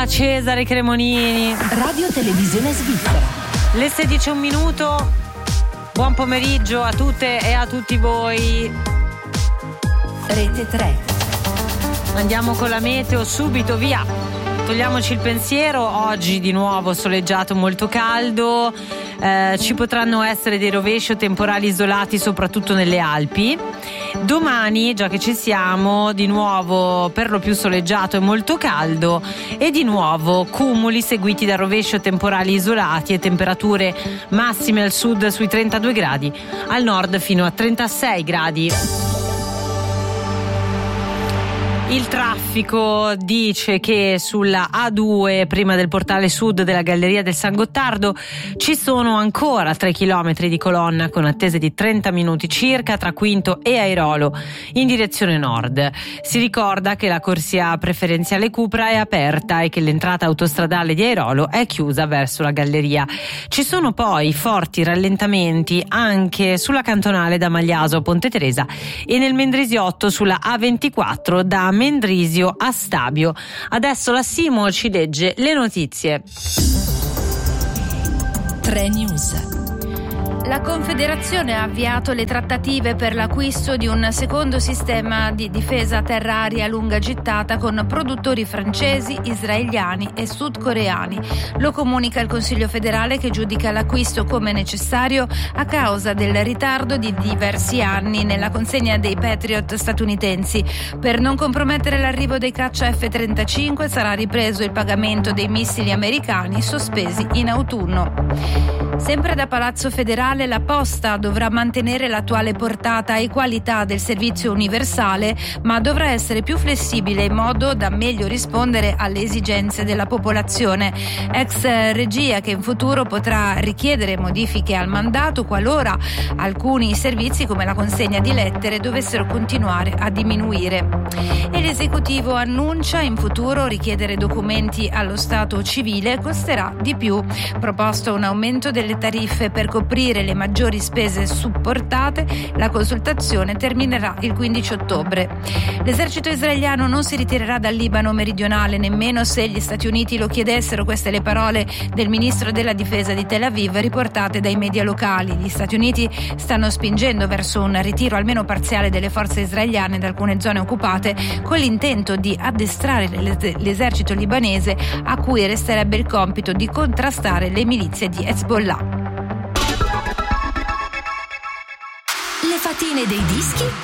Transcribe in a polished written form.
Cesare Cremonini. Radio Televisione Svizzera. Le 16:01. Buon pomeriggio a tutte e a tutti voi. Rete 3. Andiamo con la meteo subito, via. Togliamoci il pensiero. Oggi di nuovo soleggiato, molto caldo. Ci potranno essere dei rovesci o temporali isolati soprattutto nelle Alpi. Domani, già che ci siamo, di nuovo per lo più soleggiato e molto caldo, e di nuovo cumuli seguiti da rovesci o temporali isolati e temperature massime al sud sui 32 gradi, al nord fino a 36 gradi. Il traffico dice che sulla A2, prima del portale sud della Galleria del San Gottardo, ci sono ancora 3 chilometri di colonna con attese di 30 minuti circa tra Quinto e Airolo in direzione nord. Si ricorda che la corsia preferenziale Cupra è aperta e che l'entrata autostradale di Airolo è chiusa verso la galleria. Ci sono poi forti rallentamenti anche sulla cantonale da Magliaso a Ponte Teresa e nel Mendrisiotto sulla A24 da Mendrisio a Stabio. Adesso la Simo ci legge le notizie. 3 News. La Confederazione ha avviato le trattative per l'acquisto di un secondo sistema di difesa terra-aria a lunga gittata con produttori francesi, israeliani e sudcoreani. Lo comunica il Consiglio federale, che giudica l'acquisto come necessario a causa del ritardo di diversi anni nella consegna dei Patriot statunitensi. Per non compromettere l'arrivo dei caccia F-35 sarà ripreso il pagamento dei missili americani sospesi in autunno. Sempre da Palazzo Federale, la Posta dovrà mantenere l'attuale portata e qualità del servizio universale, ma dovrà essere più flessibile in modo da meglio rispondere alle esigenze della popolazione. Ex regia che in futuro potrà richiedere modifiche al mandato qualora alcuni servizi come la consegna di lettere dovessero continuare a diminuire. E l'esecutivo annuncia in futuro richiedere documenti allo stato civile costerà di più. Proposto un aumento delle tariffe per coprire le maggiori spese supportate. La consultazione terminerà il 15 ottobre. L'esercito israeliano non si ritirerà dal Libano meridionale nemmeno se gli Stati Uniti lo chiedessero. Queste le parole del ministro della difesa di Tel Aviv, riportate dai media locali. Gli Stati Uniti stanno spingendo verso un ritiro almeno parziale delle forze israeliane da alcune zone occupate, con l'intento di addestrare l'esercito libanese, a cui resterebbe il compito di contrastare le milizie di Hezbollah. Le fatine dei dischi